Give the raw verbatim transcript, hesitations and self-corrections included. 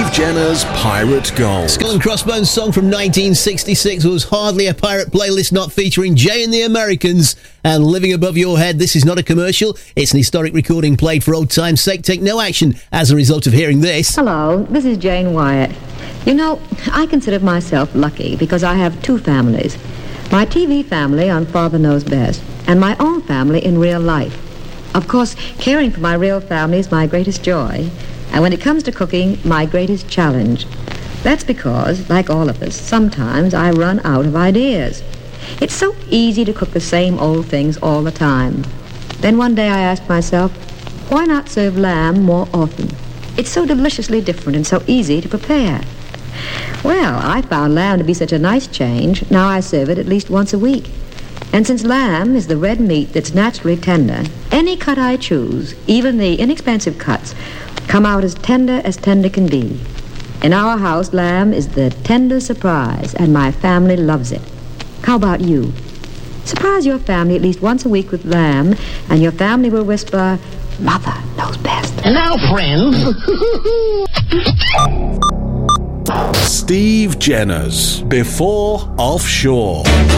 Steve Jenner's Pirate Gold. Skull and Crossbones song from nineteen sixty-six was hardly a pirate playlist not featuring Jay and the Americans and Living Above Your Head. This is not a commercial. It's an historic recording played for old time's sake. Take no action as a result of hearing this. Hello, this is Jane Wyatt. You know, I consider myself lucky because I have two families. My T V family on Father Knows Best and my own family in real life. Of course, caring for my real family is my greatest joy. And when it comes to cooking, my greatest challenge. That's because, like all of us, sometimes I run out of ideas. It's so easy to cook the same old things all the time. Then one day I asked myself, why not serve lamb more often? It's so deliciously different and so easy to prepare. Well, I found lamb to be such a nice change, now I serve it at least once a week. And since lamb is the red meat that's naturally tender, any cut I choose, even the inexpensive cuts, come out as tender as tender can be. In our house, lamb is the tender surprise, and my family loves it. How about you? Surprise your family at least once a week with lamb, and your family will whisper, Mother knows best. And now, friends... Steve Jenner's Before Offshore.